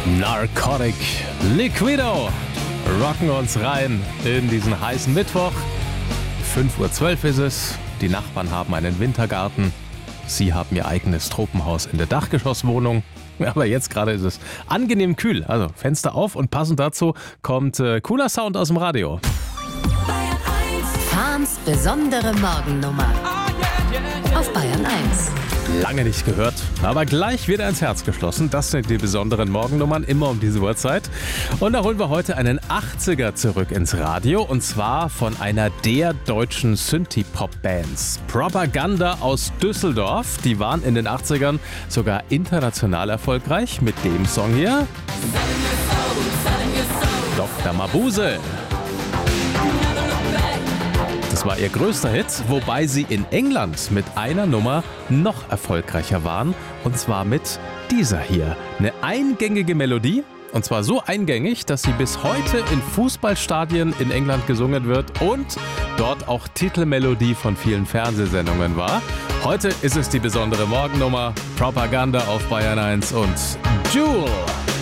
Narcotic Liquido rocken uns rein in diesen heißen Mittwoch. 5:12 Uhr ist es. Die Nachbarn haben einen Wintergarten. Sie haben ihr eigenes Tropenhaus in der Dachgeschosswohnung. Aber jetzt gerade ist es angenehm kühl. Also Fenster auf und passend dazu kommt cooler Sound aus dem Radio. Fahns besondere Morgennummer auf Bayern 1. Lange nicht gehört, aber gleich wieder ins Herz geschlossen. Das sind die besonderen Morgennummern, immer um diese Uhrzeit. Und da holen wir heute einen 80er zurück ins Radio. Und zwar von einer der deutschen Synthie-Pop-Bands. Propaganda aus Düsseldorf. Die waren in den 80ern sogar international erfolgreich mit dem Song hier. Dr. Mabuse. Das war ihr größter Hit, wobei sie in England mit einer Nummer noch erfolgreicher waren. Und zwar mit dieser hier. Eine eingängige Melodie. Und zwar so eingängig, dass sie bis heute in Fußballstadien in England gesungen wird und dort auch Titelmelodie von vielen Fernsehsendungen war. Heute ist es die besondere Morgennummer. Propaganda auf Bayern 1 und Jewel.